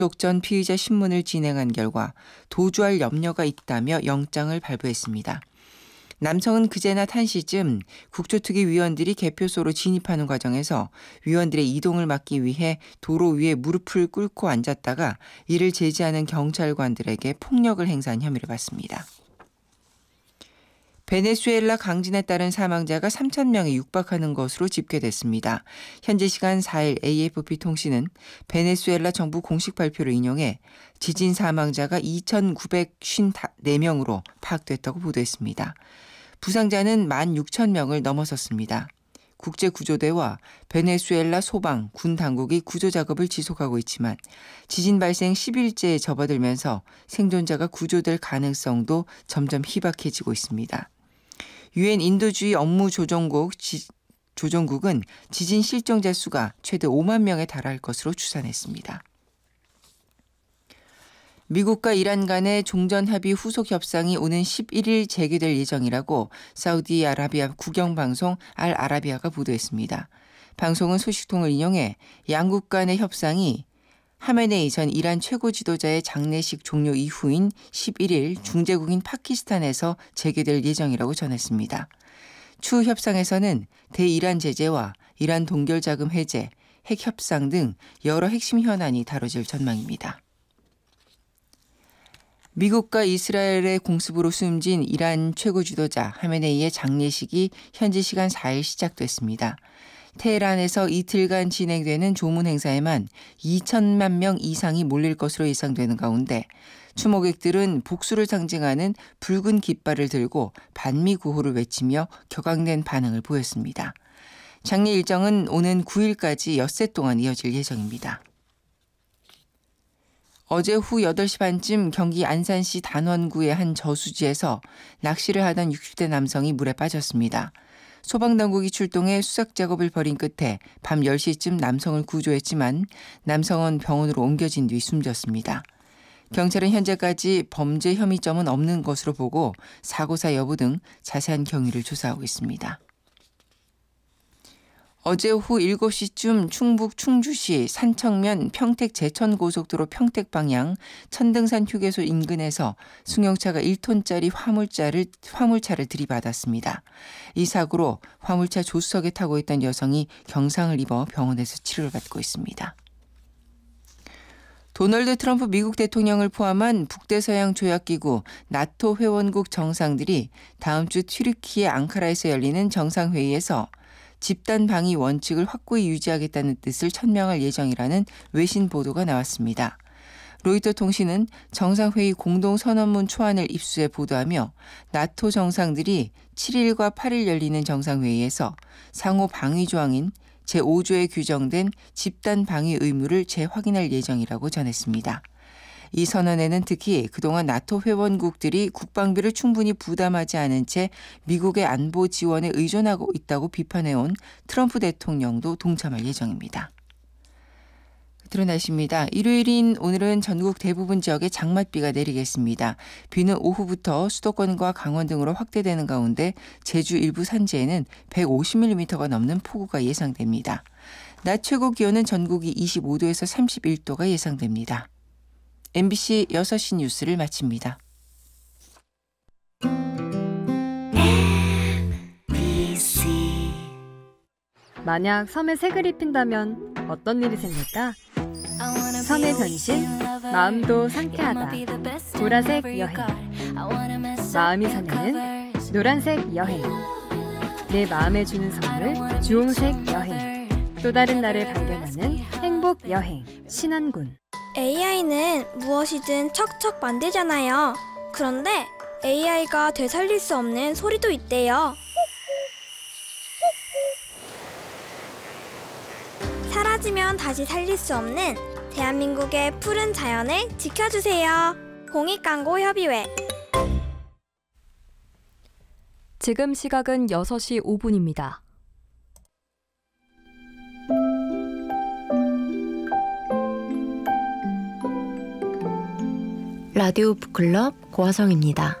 전 피의자 신문을 진행한 결과 도주할 염려가 있다며 영장을 발부했습니다. 남성은 그제 낮 1시쯤 국조특위 위원들이 개표소로 진입하는 과정에서 위원들의 이동을 막기 위해 도로 위에 무릎을 꿇고 앉았다가 이를 제지하는 경찰관들에게 폭력을 행사한 혐의를 받습니다. 베네수엘라 강진에 따른 사망자가 3,000명에 육박하는 것으로 집계됐습니다. 현지 시간 4일 AFP 통신은 베네수엘라 정부 공식 발표를 인용해 지진 사망자가 2,954명으로 파악됐다고 보도했습니다. 부상자는 16,000명을 넘어섰습니다. 국제구조대와 베네수엘라 소방, 군 당국이 구조 작업을 지속하고 있지만 지진 발생 10일째에 접어들면서 생존자가 구조될 가능성도 점점 희박해지고 있습니다. 유엔 인도주의 업무조정국은 지진 실종자 수가 최대 5만 명에 달할 것으로 추산했습니다. 미국과 이란 간의 종전합의 후속 협상이 오는 11일 재개될 예정이라고 사우디아라비아 국영방송 알-아라비아가 보도했습니다. 방송은 소식통을 인용해 양국 간의 협상이 하메네이 전 이란 최고 지도자의 장례식 종료 이후인 11일 중재국인 파키스탄에서 재개될 예정이라고 전했습니다. 추후 협상에서는 대이란 제재와 이란 동결 자금 해제, 핵 협상 등 여러 핵심 현안이 다뤄질 전망입니다. 미국과 이스라엘의 공습으로 숨진 이란 최고 지도자 하메네이의 장례식이 현지 시간 4일 시작됐습니다. 테헤란에서 이틀간 진행되는 조문 행사에만 2천만 명 이상이 몰릴 것으로 예상되는 가운데 추모객들은 복수를 상징하는 붉은 깃발을 들고 반미 구호를 외치며 격앙된 반응을 보였습니다. 장례 일정은 오는 9일까지 엿새 동안 이어질 예정입니다. 어제 후 8시 반쯤 경기 안산시 단원구의 한 저수지에서 낚시를 하던 60대 남성이 물에 빠졌습니다. 소방당국이 출동해 수색 작업을 벌인 끝에 밤 10시쯤 남성을 구조했지만 남성은 병원으로 옮겨진 뒤 숨졌습니다. 경찰은 현재까지 범죄 혐의점은 없는 것으로 보고 사고사 여부 등 자세한 경위를 조사하고 있습니다. 어제 오후 7시쯤 충북 충주시 산청면 평택 제천고속도로 평택 방향 천등산 휴게소 인근에서 승용차가 1톤짜리 화물차를 들이받았습니다. 이 사고로 화물차 조수석에 타고 있던 여성이 경상을 입어 병원에서 치료를 받고 있습니다. 도널드 트럼프 미국 대통령을 포함한 북대서양 조약기구 나토 회원국 정상들이 다음 주 튀르키예 앙카라에서 열리는 정상회의에서 집단 방위 원칙을 확고히 유지하겠다는 뜻을 천명할 예정이라는 외신 보도가 나왔습니다. 로이터 통신은 정상회의 공동선언문 초안을 입수해 보도하며 나토 정상들이 7일과 8일 열리는 정상회의에서 상호 방위 조항인 제5조에 규정된 집단 방위 의무를 재확인할 예정이라고 전했습니다. 이 선언에는 특히 그동안 나토 회원국들이 국방비를 충분히 부담하지 않은 채 미국의 안보 지원에 의존하고 있다고 비판해온 트럼프 대통령도 동참할 예정입니다. 끝으로 날씨입니다. 일요일인 오늘은 전국 대부분 지역에 장맛비가 내리겠습니다. 비는 오후부터 수도권과 강원 등으로 확대되는 가운데 제주 일부 산지에는 150mm가 넘는 폭우가 예상됩니다. 낮 최고 기온은 전국이 25도에서 31도가 예상됩니다. MBC 6시 뉴스를 마칩니다. 만약 섬에 색을 입힌다면 어떤 일이 생길까? 섬의 변신, 마음도 상쾌하다. 보라색 여행. 마음이 설레는 노란색 여행. 내 마음에 주는 선물, 주홍색 여행. 또 다른 나를 발견하는 행복 여행. 신안군. AI는 무엇이든 척척 만들잖아요. 그런데 AI가 되살릴 수 없는 소리도 있대요. 사라지면 다시 살릴 수 없는 대한민국의 푸른 자연을 지켜주세요. 공익광고협의회. 지금 시각은 6시 5분입니다. 라디오 북클럽 고화성입니다.